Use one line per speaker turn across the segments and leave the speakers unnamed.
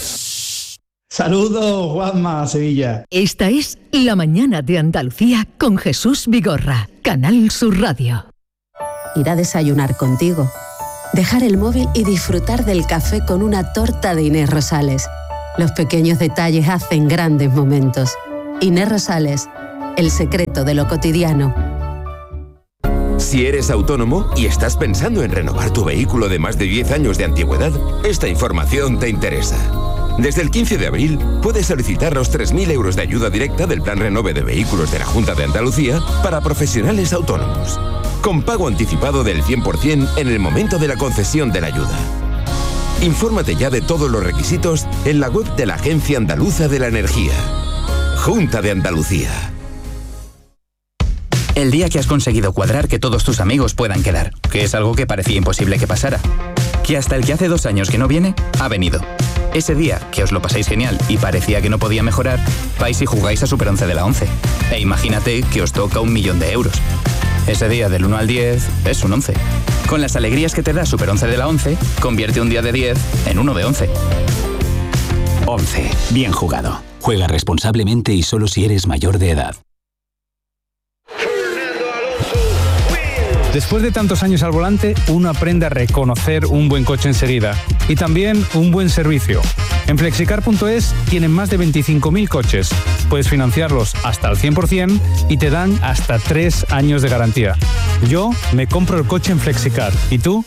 Saludos, Juanma, Sevilla.
Esta es La Mañana de Andalucía con Jesús Vigorra, Canal Sur Radio.
Ir a desayunar contigo, dejar el móvil y disfrutar del café con una torta de Inés Rosales. Los pequeños detalles hacen grandes momentos. Inés Rosales, el secreto de lo cotidiano.
Si eres autónomo y estás pensando en renovar tu vehículo de más de 10 años de antigüedad, esta información te interesa. Desde el 15 de abril puedes solicitar los 3.000 euros de ayuda directa del Plan Renove de Vehículos de la Junta de Andalucía para profesionales autónomos, con pago anticipado del 100% en el momento de la concesión de la ayuda. Infórmate ya de todos los requisitos en la web de la Agencia Andaluza de la Energía. Junta de Andalucía.
El día que has conseguido cuadrar que todos tus amigos puedan quedar, que es algo que parecía imposible que pasara. Que hasta el que hace 2 años que no viene, ha venido. Ese día, que os lo pasáis genial y parecía que no podía mejorar, vais y jugáis a Super 11 de la 11. E imagínate que os toca 1.000.000 de euros. Ese día del 1 al 10 es un 11. Con las alegrías que te da Super 11 de la 11, convierte un día de 10 en uno de 11.
11. Bien jugado. Juega responsablemente y solo si eres mayor de edad.
Después de tantos años al volante, uno aprende a reconocer un buen coche enseguida y también un buen servicio. En Flexicar.es tienen más de 25.000 coches. Puedes financiarlos hasta el 100% y te dan hasta 3 años de garantía. Yo me compro el coche en Flexicar. ¿Y tú?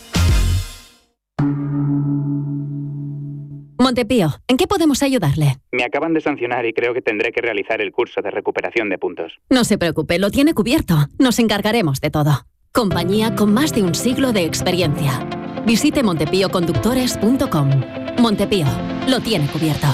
Montepío, ¿en qué podemos ayudarle?
Me acaban de sancionar y creo que tendré que realizar el curso de recuperación de puntos.
No se preocupe, lo tiene cubierto. Nos encargaremos de todo. Compañía con más de un siglo de experiencia. Visite montepíoconductores.com. Montepío, lo tiene cubierto.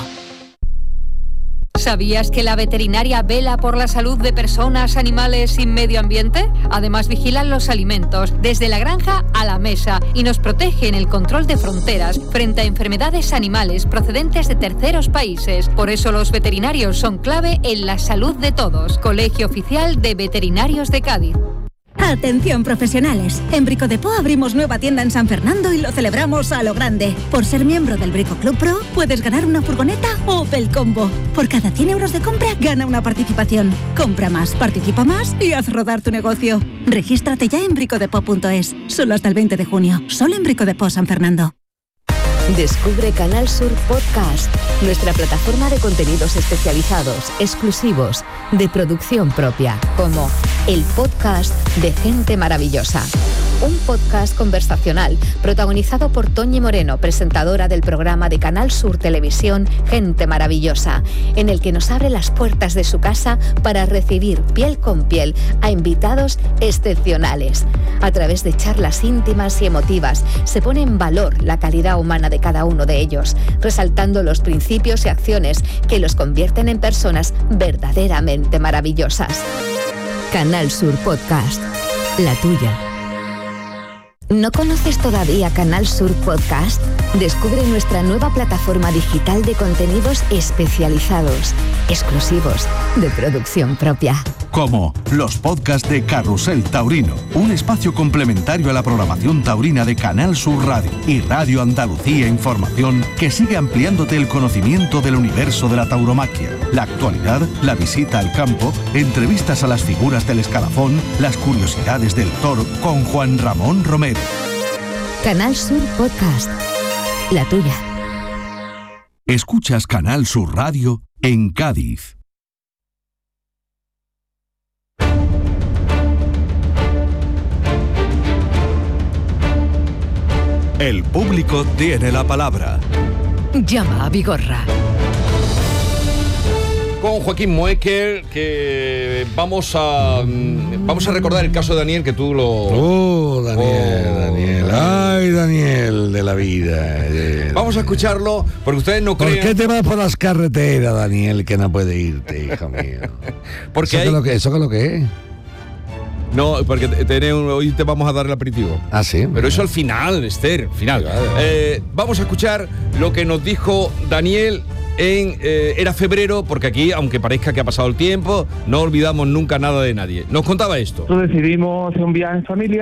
¿Sabías que la veterinaria vela por la salud de personas, animales y medio ambiente? Además vigilan los alimentos desde la granja a la mesa y nos protege en el control de fronteras frente a enfermedades animales procedentes de terceros países. Por eso los veterinarios son clave en la salud de todos. Colegio Oficial de Veterinarios de Cádiz.
Atención profesionales, en Brico Depot abrimos nueva tienda en San Fernando y lo celebramos a lo grande. Por ser miembro del Brico Club Pro puedes ganar una furgoneta Opel Combo. Por cada 100 euros de compra gana una participación. Compra más, participa más y haz rodar tu negocio. Regístrate ya en bricodepot.es, solo hasta el 20 de junio, solo en Brico Depot San Fernando.
Descubre Canal Sur Podcast, nuestra plataforma de contenidos especializados, exclusivos, de producción propia, como el podcast de Gente Maravillosa. Un podcast conversacional protagonizado por Toñi Moreno, presentadora del programa de Canal Sur Televisión Gente Maravillosa, en el que nos abre las puertas de su casa para recibir piel con piel a invitados excepcionales. A través de charlas íntimas y emotivas se pone en valor la calidad humana de cada uno de ellos, resaltando los principios y acciones que los convierten en personas verdaderamente maravillosas. Canal Sur Podcast, la tuya. ¿No conoces todavía Canal Sur Podcast? Descubre nuestra nueva plataforma digital de contenidos especializados, exclusivos, de producción propia.
Como los podcasts de Carrusel Taurino, un espacio complementario a la programación taurina de Canal Sur Radio y Radio Andalucía Información, que sigue ampliándote el conocimiento del universo de la tauromaquia, la actualidad, la visita al campo, entrevistas a las figuras del escalafón, las curiosidades del toro con Juan Ramón Romero.
Canal Sur Podcast, la tuya.
Escuchas Canal Sur Radio en Cádiz. El público tiene la palabra.
Llama a Vigorra.
Con Joaquín Moekel, que vamos a recordar el caso de Daniel, que tú lo...
Daniel. Ay, Daniel de la vida.
Vamos a escucharlo, porque ustedes no creen...
¿Por qué te vas por las carreteras, Daniel, que no puede irte, hijo mío?
Porque
¿Eso qué es lo que es?
No, porque hoy te vamos a dar el aperitivo.
Ah, sí.
Pero eso al final, Esther, final. Vamos a escuchar lo que nos dijo Daniel era febrero, porque aquí, aunque parezca que ha pasado el tiempo, no olvidamos nunca nada de nadie. Nos contaba esto.
Nosotros decidimos hacer un viaje en familia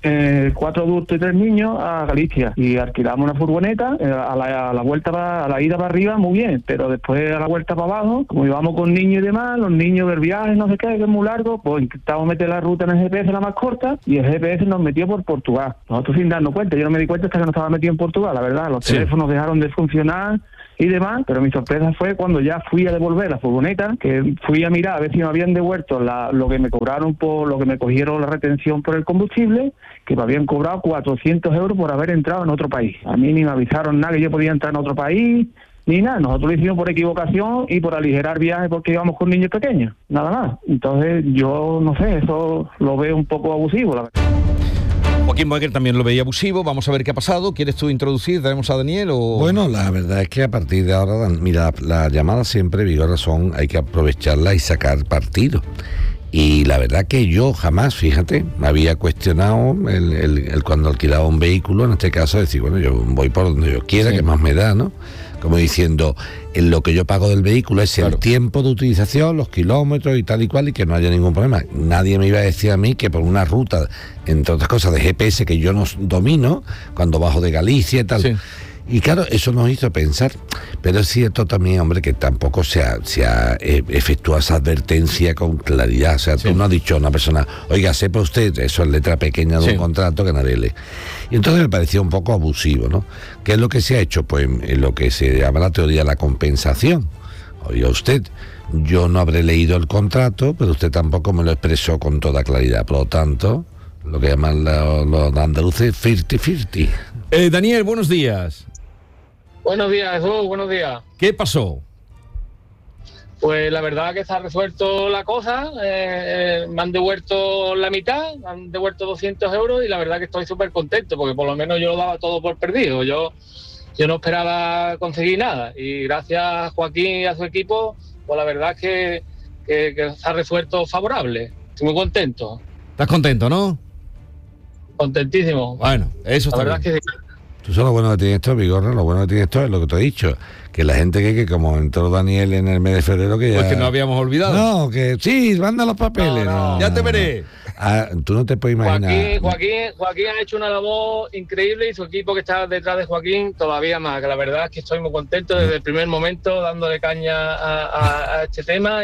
4 adultos y 3 niños a Galicia y alquilamos una furgoneta. A la vuelta, a la ida para arriba muy bien, pero después a la vuelta para abajo, como íbamos con niños y demás, los niños del viaje, no sé qué, que es muy largo, pues intentamos meter la ruta en el GPS la más corta y el GPS nos metió por Portugal. Nosotros sin darnos cuenta, yo no me di cuenta hasta que no estaba metido en Portugal, la verdad, los teléfonos dejaron de funcionar y demás, pero mi sorpresa fue cuando ya fui a devolver la furgoneta, que fui a mirar a ver si me habían devuelto lo que me cobraron por lo que me cogieron la retención por el combustible, que me habían cobrado 400 euros por haber entrado en otro país. A mí ni me avisaron nada que yo podía entrar en otro país, ni nada. Nosotros lo hicimos por equivocación y por aligerar viajes porque íbamos con niños pequeños, nada más. Entonces yo no sé, eso lo veo un poco abusivo, la verdad.
Joaquín Boecker también lo veía abusivo. Vamos a ver qué ha pasado. ¿Quieres tú introducir? ¿Tenemos a Daniel o...?
Bueno, la verdad es que a partir de ahora, mira, las llamadas siempre, Vigorra, hay que aprovecharlas y sacar partido. Y la verdad que yo jamás, fíjate, me había cuestionado el cuando alquilaba un vehículo, en este caso, decir, bueno, yo voy por donde yo quiera, que más me da, ¿no? Como diciendo, en lo que yo pago del vehículo es el tiempo de utilización, los kilómetros y tal y cual, y que no haya ningún problema. Nadie me iba a decir a mí que por una ruta, entre otras cosas, de GPS que yo no domino, cuando bajo de Galicia y tal... Sí. Y claro, eso nos hizo pensar, pero es cierto también, hombre, que tampoco se ha efectuado esa advertencia con claridad. O sea, tú no has dicho a una persona, oiga, sepa usted, eso es letra pequeña de un contrato que nadie lee. Y entonces me pareció un poco abusivo, ¿no? ¿Qué es lo que se ha hecho? Pues en lo que se llama la teoría de la compensación. Oiga usted, yo no habré leído el contrato, pero usted tampoco me lo expresó con toda claridad. Por lo tanto, lo que llaman los andaluces 50-50.
Daniel, buenos días.
Buenos días, Jesús, buenos días.
¿Qué pasó?
Pues la verdad que se ha resuelto la cosa, me han devuelto la mitad, me han devuelto 200 euros y la verdad que estoy súper contento porque por lo menos yo lo daba todo por perdido, yo no esperaba conseguir nada y gracias a Joaquín y a su equipo, pues la verdad es que se ha resuelto favorable, estoy muy contento.
¿Estás contento, no?
Contentísimo.
Bueno, eso está
la verdad
bien.
Es que sí.
Tú sabes lo bueno que tiene esto, Vigorra, lo bueno que tiene esto es lo que te he dicho, que la gente que como entró Daniel en el mes de febrero que ya...
Pues que no habíamos olvidado.
No, que sí, manda los papeles.
No.
Ya te veré.
Tú no te puedes imaginar.
Joaquín ha hecho una labor increíble y su equipo que está detrás de Joaquín todavía más, que la verdad es que estoy muy contento desde el primer momento dándole caña a este tema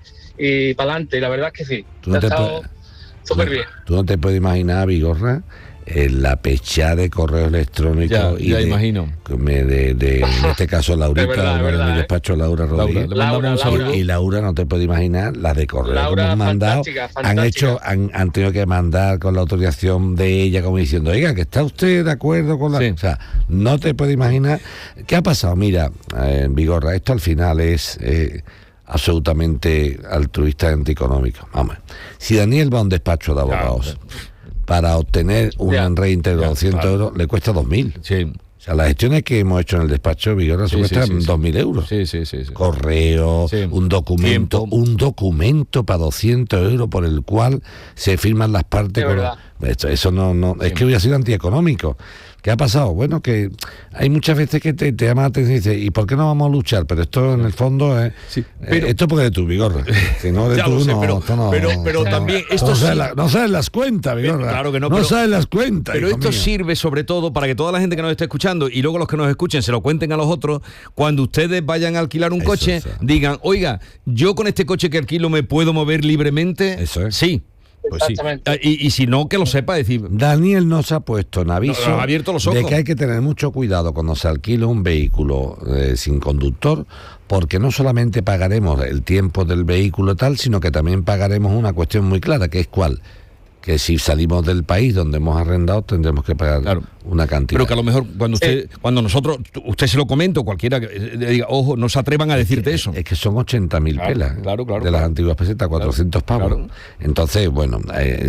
y para adelante, y la verdad es que sí, ha estado súper bien.
Tú no te puedes imaginar, Vigorra, la pechada de correo electrónico
ya imagino.
De en este caso Laurita, en mi despacho Laura Rodríguez.
Laura.
Y Laura, no te puede imaginar las de correo
Laura,
que hemos mandado.
Fantástica.
Han tenido que mandar con la autorización de ella, como diciendo, oiga, que está usted de acuerdo con la...
Sí.
O sea, no te puede imaginar qué ha pasado. Mira, Vigorra, esto al final es absolutamente altruista y antieconómico. Vamos, si Daniel va a un despacho de abogados para obtener un reintegro de 200 euros, le cuesta 2.000.
Sí.
O sea, las gestiones que hemos hecho en el despacho Vigorra cuestan 2.000 euros.
Sí.
Correo, un documento para 200 euros por el cual se firman las partes. Eso no es que hubiera sido antieconómico. ¿Qué ha pasado? Bueno, que hay muchas veces que te llama la atención y dices, ¿y por qué no vamos a luchar? Pero esto en el fondo es... pero, esto porque de tu Vigorra. Si no de tú,
pero también... Esto
no sabes las cuentas, Vigorra.
Claro que no.
No sabes las cuentas.
Pero esto sirve sobre todo para que toda la gente que nos esté escuchando y luego los que nos escuchen se lo cuenten a los otros, cuando ustedes vayan a alquilar un coche, digan, oiga, yo con este coche que alquilo me puedo mover libremente.
Eso es.
Sí. Pues sí. Y si no, que lo sepa, decir...
Daniel nos ha puesto en aviso
ha abierto los ojos
de que hay que tener mucho cuidado cuando se alquila un vehículo sin conductor, porque no solamente pagaremos el tiempo del vehículo tal, sino que también pagaremos una cuestión muy clara, que es ¿cuál? Que si salimos del país donde hemos arrendado tendremos que pagar una cantidad.
Pero que a lo mejor cuando usted se lo comenta o cualquiera que le diga, ojo, no se atrevan a decirte eso.
Es que son 80.000 pelas de las antiguas pesetas, 400 pavos. Claro. Entonces, bueno,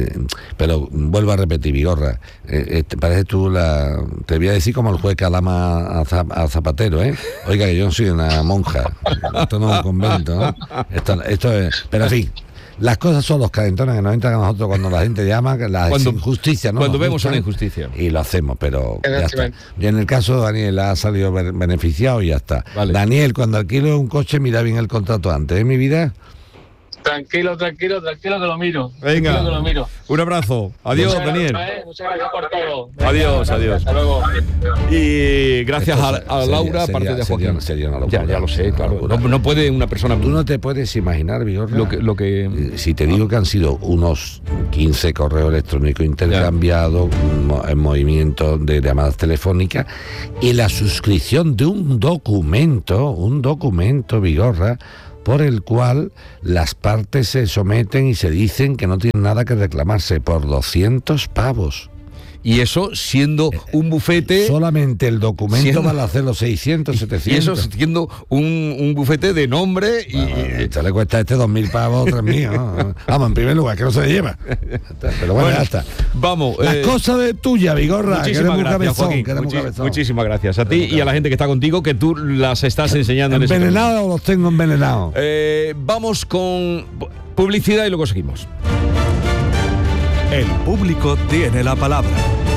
pero vuelvo a repetir, Vigorra, parece tú te voy a decir como el juez que alama a Zapatero, Oiga, que yo no soy una monja, esto no es un convento, ¿no? Esto es, pero en fin. Las cosas son los calentones que nos entran a nosotros cuando la gente llama, las injusticias, ¿no?
Cuando vemos una injusticia.
Y lo hacemos, pero ya está. Y en el caso de Daniel ha salido beneficiado y ya está. Vale. Daniel, cuando alquilo un coche, mira bien el contrato antes, mi vida.
Tranquilo, que lo miro.
Venga,
Tranquilo, que lo miro.
un abrazo. Adiós,
Muchas
Daniel.
gracias, muchas gracias por todo. Venga,
Adiós.
Hasta luego.
Y gracias a Laura, aparte de Joaquín.
Sería una locura.
Ya lo sé, claro. No puede una persona...
Tú no te puedes imaginar, Vigorra,
lo que
si te digo que han sido unos 15 correos electrónicos intercambiados, en movimiento de llamadas telefónicas, y la suscripción de un documento, Vigorra, por el cual las partes se someten y se dicen que no tienen nada que reclamarse por 200 pavos.
Y eso siendo un bufete...
Solamente el documento vale hacer los 600, 700.
Y eso siendo un bufete de nombre y...
Esto le cuesta 2.000 pavos, 3.000. ¿no? Vamos, en primer lugar, que no se le lleva. Pero bueno, ya está.
Vamos.
Las cosas de tuya, Vigorra.
Muchísimas gracias, Joaquín. Muchísimas gracias a ti y a la gente que está contigo, que tú las estás enseñando.
¿Envenenados o los tengo envenenados?
Vamos con publicidad y luego seguimos.
El público tiene la palabra.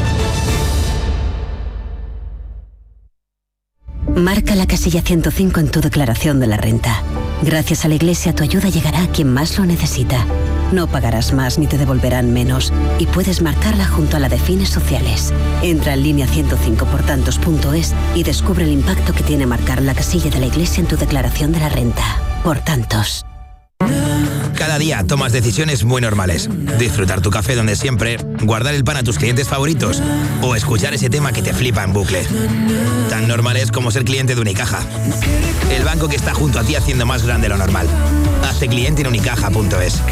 Marca la casilla 105 en tu declaración de la renta. Gracias a la Iglesia, tu ayuda llegará a quien más lo necesita. No pagarás más ni te devolverán menos. Y puedes marcarla junto a la de fines sociales. Entra en línea 105portantos.es y descubre el impacto que tiene marcar la casilla de la Iglesia en tu declaración de la renta. Por tantos.
Cada día tomas decisiones muy normales. Disfrutar tu café donde siempre, guardar el pan a tus clientes favoritos o escuchar ese tema que te flipa en bucle. Tan normales como ser cliente de Unicaja. El banco que está junto a ti haciendo más grande lo normal. Hazte cliente en unicaja.es.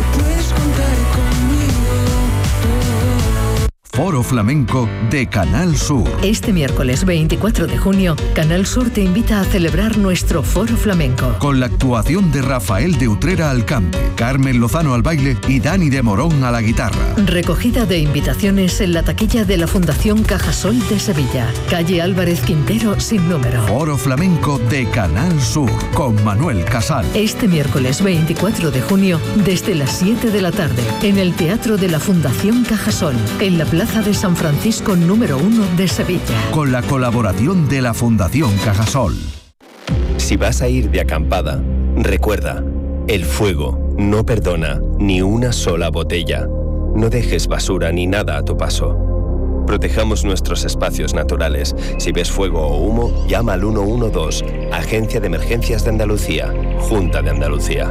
Foro Flamenco de Canal Sur.
Este miércoles 24 de junio, Canal Sur te invita a celebrar nuestro Foro Flamenco.
Con la actuación de Rafael de Utrera al cante, Carmen Lozano al baile y Dani de Morón a la guitarra.
Recogida de invitaciones en la taquilla de la Fundación Cajasol de Sevilla. Calle Álvarez Quintero sin número.
Foro Flamenco de Canal Sur con Manuel Casal.
Este miércoles 24 de junio, desde las 7 de la tarde, en el Teatro de la Fundación Cajasol, en la Plaza de San Francisco número 1 de Sevilla.
Con la colaboración de la Fundación Cajasol.
Si vas a ir de acampada, recuerda, el fuego no perdona ni una sola botella. No dejes basura ni nada a tu paso. Protejamos nuestros espacios naturales. Si ves fuego o humo, llama al 112, Agencia de Emergencias de Andalucía, Junta de Andalucía.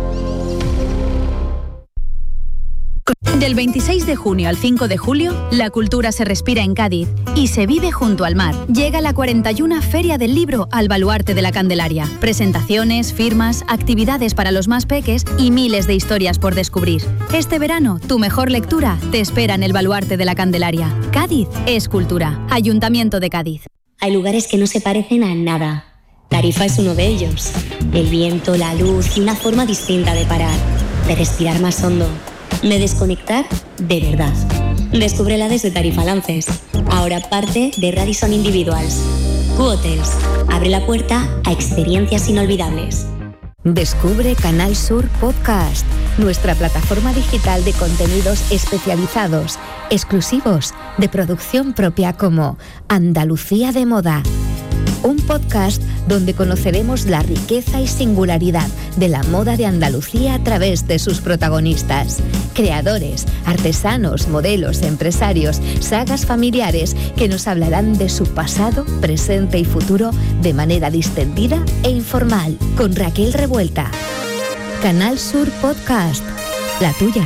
Del 26 de junio al 5 de julio, la cultura se respira en Cádiz y se vive junto al mar. Llega la 41 Feria del Libro al Baluarte de la Candelaria. Presentaciones, firmas, actividades para los más peques y miles de historias por descubrir. Este verano, tu mejor lectura te espera en el Baluarte de la Candelaria. Cádiz es cultura. Ayuntamiento de Cádiz.
Hay lugares que no se parecen a nada. Tarifa es uno de ellos. El viento, la luz y una forma distinta de parar, de respirar más hondo, de desconectar de verdad. Descúbrela desde Tarifa Lances, ahora parte de Radisson Individuals. Q-Hotels abre la puerta a experiencias inolvidables.
Descubre Canal Sur Podcast, nuestra plataforma digital de contenidos especializados, exclusivos, de producción propia como Andalucía de Moda. Un podcast donde conoceremos la riqueza y singularidad de la moda de Andalucía a través de sus protagonistas, creadores, artesanos, modelos, empresarios, sagas familiares que nos hablarán de su pasado, presente y futuro de manera distendida e informal, con Raquel Revuelta. Canal Sur Podcast, la tuya.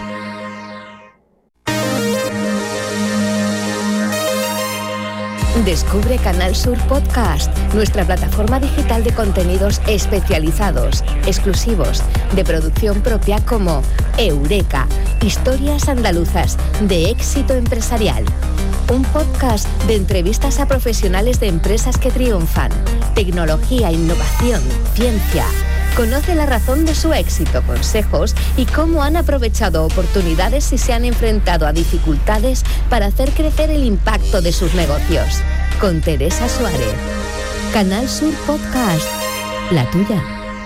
Descubre Canal Sur Podcast, nuestra plataforma digital de contenidos especializados, exclusivos, de producción propia como Eureka, historias andaluzas de éxito empresarial. Un podcast de entrevistas a profesionales de empresas que triunfan, tecnología, innovación, ciencia. Conoce la razón de su éxito, consejos y cómo han aprovechado oportunidades y se han enfrentado a dificultades para hacer crecer el impacto de sus negocios. Con Teresa Suárez. Canal Sur Podcast, la tuya.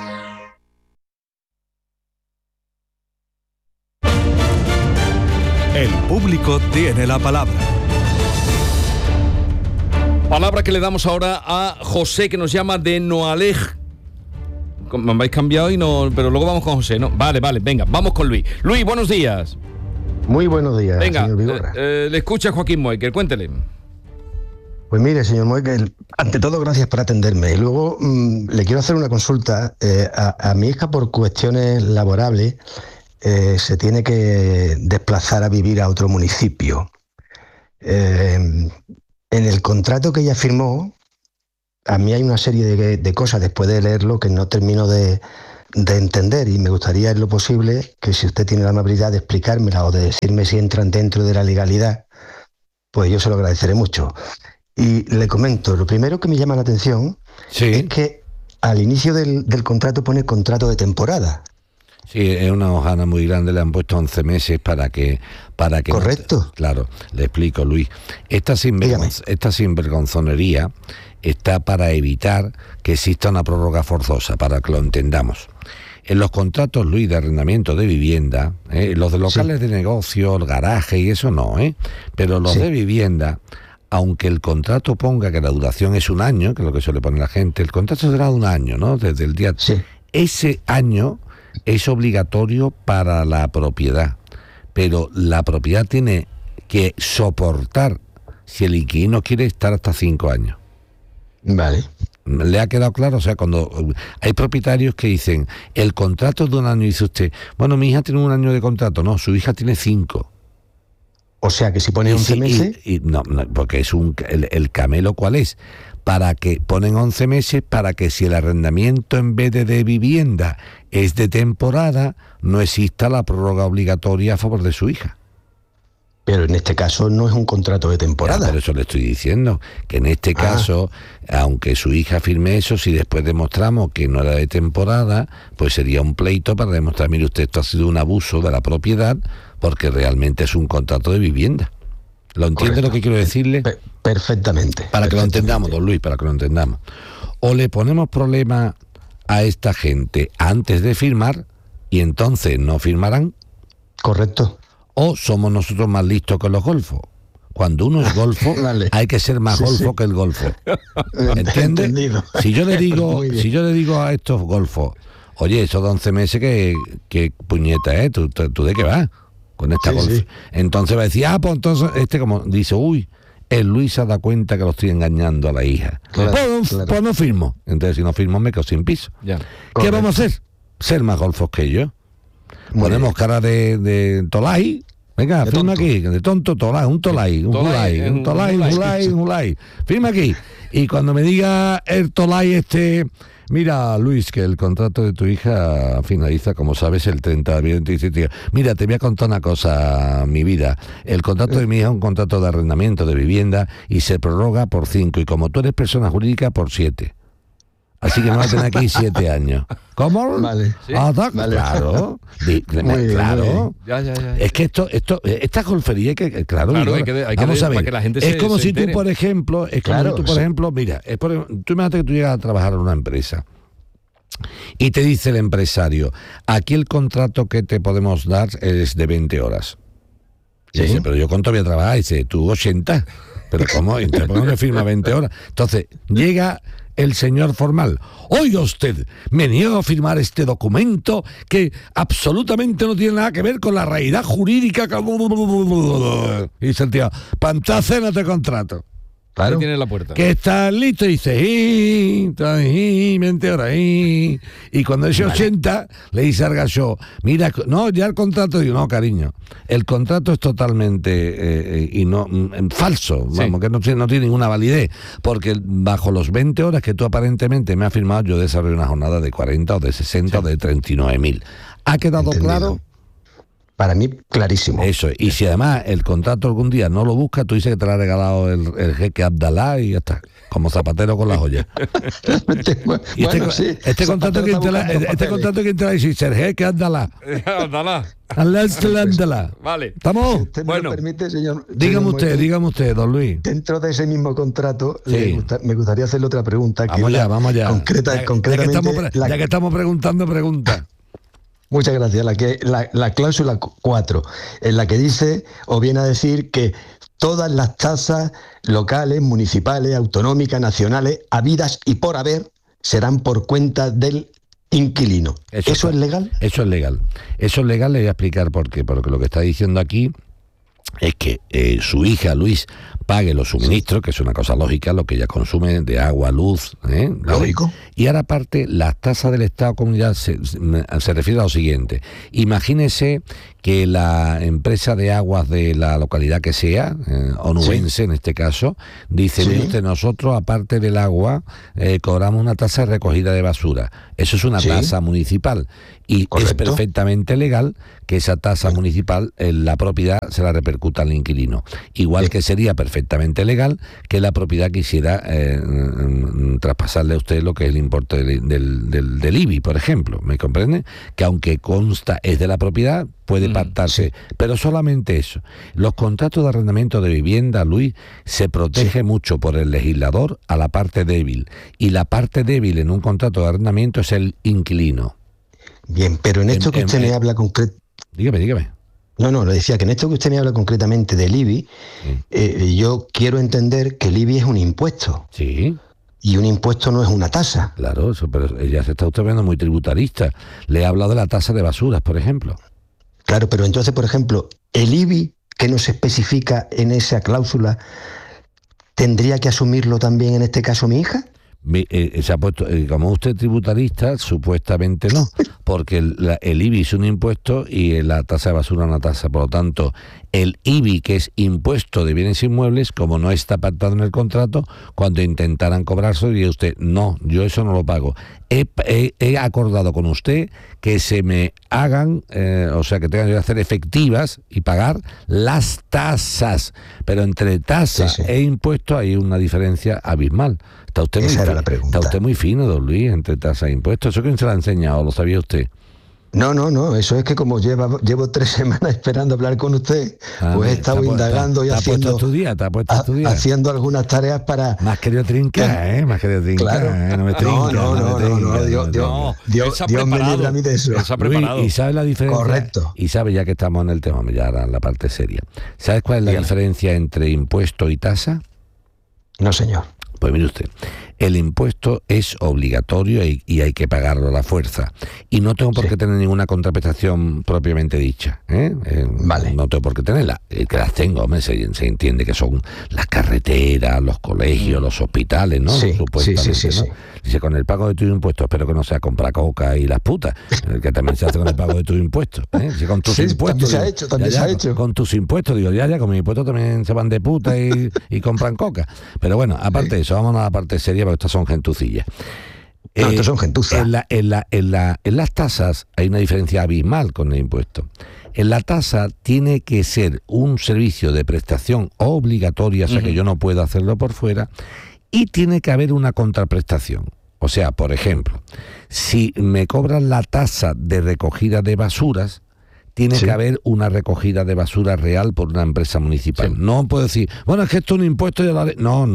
El público tiene la palabra.
Palabra que le damos ahora a José, que nos llama de Noalej. me habéis cambiado y no, pero luego vamos con José, ¿no? Vale, venga, vamos con Luis. Luis, buenos días.
Muy buenos días,
venga,
señor Vigorra.
Le escucha Joaquín Moekel, cuéntele.
Pues mire, señor Moekel, ante todo, gracias por atenderme. Y luego le quiero hacer una consulta. A mi hija, por cuestiones laborables, se tiene que desplazar a vivir a otro municipio. En el contrato que ella firmó, a mí hay una serie de cosas después de leerlo que no termino de entender, y me gustaría, en lo posible, que si usted tiene la amabilidad de explicármela o de decirme si entran dentro de la legalidad, pues yo se lo agradeceré mucho. Y le comento, lo primero que me llama la atención es que al inicio del contrato pone contrato de temporada.
Sí, es una hojana muy grande, le han puesto 11 meses para que
correcto.
Claro, le explico, Luis. Esta sinvergonzonería está para evitar que exista una prórroga forzosa, para que lo entendamos. En los contratos, Luis, de arrendamiento de vivienda, los de locales de negocio, el garaje y eso no, pero los de vivienda, aunque el contrato ponga que la duración es un año, que es lo que suele poner la gente, el contrato será de un año, ¿no? Desde el día... Ese año es obligatorio para la propiedad, pero la propiedad tiene que soportar si el inquilino quiere estar hasta 5 años.
Vale.
¿Le ha quedado claro? O sea, cuando hay propietarios que dicen, el contrato es de un año, y dice usted, bueno, mi hija tiene un año de contrato. No, su hija tiene 5.
O sea, que si pone 11 meses...
No, porque es el camelo, ¿cuál es? Para que ponen 11 meses para que si el arrendamiento en vez de vivienda es de temporada, no exista la prórroga obligatoria a favor de su hija.
Pero en este caso no es un contrato de temporada.
Por eso le estoy diciendo que en este caso, aunque su hija firme eso, si después demostramos que no era de temporada, pues sería un pleito para demostrar, mire usted, esto ha sido un abuso de la propiedad, porque realmente es un contrato de vivienda. ¿Lo entiende lo que quiero decirle?
Perfectamente.
Para que lo entendamos, don Luis, para que lo entendamos. O le ponemos problema a esta gente antes de firmar y entonces no firmarán.
Correcto.
O somos nosotros más listos que los golfos. Cuando uno es golfo, hay que ser más golfo que el golfo. ¿Entiende? Si yo le digo a estos golfos, oye, esos 11 meses que puñeta, ¿tú de qué vas con esta golf? Sí. Entonces va a decir, pues entonces como dice, el Luis se da cuenta que lo estoy engañando a la hija. Claro. Pues no firmo. Entonces si no firmo me quedo sin piso. Ya. ¿Qué vamos a hacer? Ser más golfos que yo. Ponemos cara de tolai. Venga, firma aquí, de tonto, tolai, un tolai, un julai. Firma aquí. Y cuando me diga el tolai mira, Luis, que el contrato de tu hija finaliza, como sabes, el 30 de abril. Mira, te voy a contar una cosa, mi vida. El contrato de mi hija es un contrato de arrendamiento de vivienda y se prorroga por 5. Y como tú eres persona jurídica, por 7. Así que me va a tener aquí 7 años. ¿Cómo?
Vale.
¿Sí? Vale. Claro. Claro.
Ya.
Es que esta golfería hay que vamos a ver.
Para que la gente
es como si
entere.
Tú, por ejemplo, mira, tú imagínate que tú llegas a trabajar en una empresa y te dice el empresario, aquí el contrato que te podemos dar es de 20 horas. Y dice, pero yo cuánto voy a trabajar, dice, tú 80. Pero ¿cómo? Entonces, ¿por qué no me firma 20 horas? Entonces, llega el señor formal, oiga usted, me niego a firmar este documento que absolutamente no tiene nada que ver con la realidad jurídica. Y dice el tío, pantacena de contrato.
Claro. Tiene la puerta.
Que está listo y dice, 20 horas. Y cuando dice 80, le dice al gallo, mira, no, ya el contrato, digo, no, cariño, el contrato es totalmente falso, vamos, que no tiene ninguna validez, porque bajo los 20 horas que tú aparentemente me has firmado, yo desarrollo una jornada de 40 o de 60 o de 39.000. ¿Ha quedado claro?
Para mí, clarísimo.
Eso, y si además el contrato algún día no lo busca, tú dices que te lo ha regalado el jeque Abdalá y ya está, como zapatero con la joya. Y este contrato que te la dice, el jeque Abdalá. Abdalá.
Vale.
¿Estamos?
¿Usted me lo permite, señor?
Dígame usted, don Luis.
Dentro de ese mismo contrato, me gustaría hacerle otra pregunta.
Vamos allá.
Concretamente,
ya que estamos preguntando, pregunta.
Muchas gracias. La cláusula 4, en la que dice, o viene a decir que todas las tasas locales, municipales, autonómicas, nacionales, habidas y por haber, serán por cuenta del inquilino. ¿Eso es legal?
Eso es legal. Eso es legal, le voy a explicar por qué. Porque lo que está diciendo aquí es que su hija, Luis, pague los suministros, que es una cosa lógica, lo que ella consume de agua, luz,
lógico.
Y ahora aparte, las tasas del Estado comunidad se refiere a lo siguiente. Imagínese que la empresa de aguas de la localidad que sea, onubense en este caso, dice, mire usted, nosotros aparte del agua cobramos una tasa de recogida de basura. Eso es una tasa municipal y es perfectamente legal que esa tasa municipal en la propiedad se la repercuta al inquilino. Igual que sería perfectamente legal que la propiedad quisiera traspasarle a usted lo que es el importe del IBI, por ejemplo. ¿Me comprende? Que aunque consta es de la propiedad, puede pactarse, pero solamente eso. Los contratos de arrendamiento de vivienda, Luis, se protege mucho por el legislador a la parte débil, y la parte débil en un contrato de arrendamiento es el inquilino.
Bien, pero en esto que usted me habla concretamente...
Dígame.
No, le decía que en esto que usted me habla concretamente del IBI, yo quiero entender que el IBI es un impuesto.
Sí.
Y un impuesto no es una tasa.
Claro, eso, pero ya se está usted viendo muy tributarista. Le he hablado de la tasa de basuras, por ejemplo.
Claro, pero entonces, por ejemplo, el IBI que no se especifica en esa cláusula, ¿tendría que asumirlo también en este caso mi hija?
Se ha puesto, como usted es tributarista, supuestamente no, porque el IBI es un impuesto y la tasa de basura una tasa. Por lo tanto, el IBI, que es impuesto de bienes inmuebles, como no está pactado en el contrato, cuando intentaran cobrarse, diría usted, no, yo eso no lo pago. He acordado con usted que se me hagan, o sea, que tengan que hacer efectivas y pagar las tasas, pero entre tasa e impuesto hay una diferencia abismal. Está usted muy fino, don Luis, entre tasa e impuestos. ¿Eso quién se lo ha enseñado? ¿Lo sabía usted?
No, eso es que como llevo 3 semanas esperando hablar con usted, pues he estado indagando y haciendo algunas tareas para...
Más querido trincar, Más querido trincar,
claro.
No me trinca.
No, Dios me libre a mí de eso.
Luis, ¿y sabe la diferencia?
Correcto.
Y sabe, ya que estamos en el tema, ya ahora en la parte seria, ¿sabes cuál es la diferencia entre impuesto y tasa?
No, señor.
Pues mire usted, el impuesto es obligatorio y hay que pagarlo a la fuerza. Y no tengo por qué tener ninguna contraprestación propiamente dicha.
Vale.
No tengo por qué tenerla. Que las tengo, hombre, se entiende que son las carreteras, los colegios, los hospitales, ¿no? Supuestamente, ¿no? Dice, con el pago de tus impuestos, espero que no sea comprar coca y las putas, que también se hace con el pago de tus impuestos. Dice, con tus impuestos.
También se ha hecho.
Con tus impuestos, digo, con mis impuestos también se van de puta y compran coca. Pero bueno, aparte de eso, vamos a la parte seria, porque estas son gentucillas.
Estos son gentuzas.
En las tasas hay una diferencia abismal con el impuesto. En la tasa tiene que ser un servicio de prestación obligatoria, o sea que yo no puedo hacerlo por fuera, y tiene que haber una contraprestación. O sea, por ejemplo, si me cobran la tasa de recogida de basuras, tiene que haber una recogida de basura real por una empresa municipal. No puedo decir, bueno, es que esto es un impuesto y No.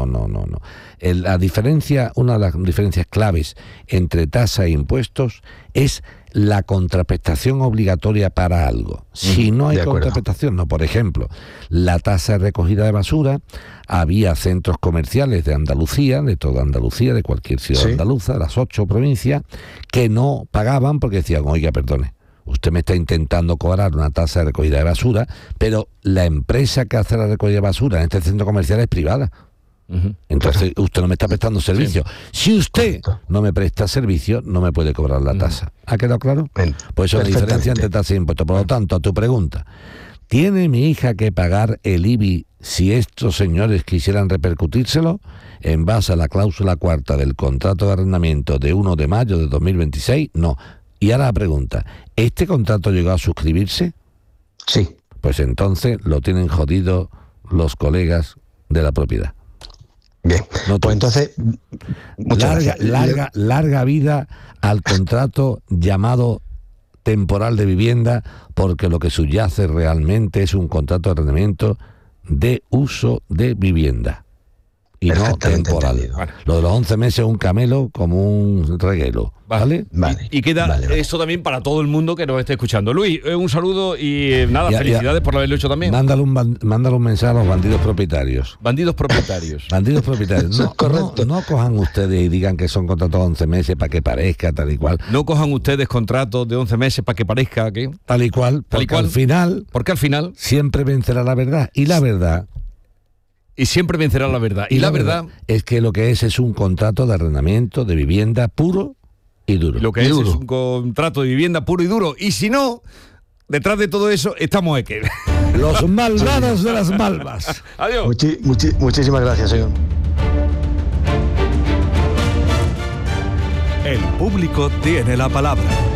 La diferencia, una de las diferencias claves entre tasa e impuestos es la contraprestación obligatoria para algo. Si no hay contraprestación, no. Por ejemplo, la tasa de recogida de basura, había centros comerciales de Andalucía, de toda Andalucía, de cualquier ciudad andaluza, de las 8 provincias, que no pagaban porque decían, oiga, perdone, usted me está intentando cobrar una tasa de recogida de basura, pero la empresa que hace la recogida de basura en este centro comercial es privada. Entonces usted no me está prestando servicio. Si usted no me presta servicio, no me puede cobrar la tasa. ¿Ha quedado claro? Pues eso es la diferencia entre tasa e impuesto. Por lo tanto, a tu pregunta, ¿tiene mi hija que pagar el IBI si estos señores quisieran repercutírselo? En base a la cláusula 4ª del contrato de arrendamiento de 1 de mayo de 2026, no. Y ahora la pregunta, ¿este contrato llegó a suscribirse?
Sí.
Pues entonces lo tienen jodido los colegas de la propiedad.
Bien, pues entonces...
Larga vida al contrato llamado temporal de vivienda, porque lo que subyace realmente es un contrato de arrendamiento de uso de vivienda. y no temporal. Vale. Lo de los 11 meses es un camelo como un reguero. ¿Vale?
Vale. Y queda esto también para todo el mundo que nos esté escuchando. Luis, un saludo y nada, felicidades por haberlo hecho también.
Mándale un mensaje a los bandidos propietarios.
Bandidos propietarios.
Bandidos propietarios. No cojan ustedes y digan que son contratos de 11 meses para que parezca tal y cual.
No cojan ustedes contratos de 11 meses para que parezca que...
Tal y cual, porque al final...
Porque al final...
Siempre vencerá la verdad. Y la verdad...
Y siempre vencerá la verdad. Y la verdad...
Es que lo que es un contrato de arrendamiento de vivienda puro y duro.
Lo que es un contrato de vivienda puro y duro. Y si no, detrás de todo eso estamos aquí.
Los malvados de las malvas.
Adiós.
Muchísimas gracias, señor.
El público tiene la palabra.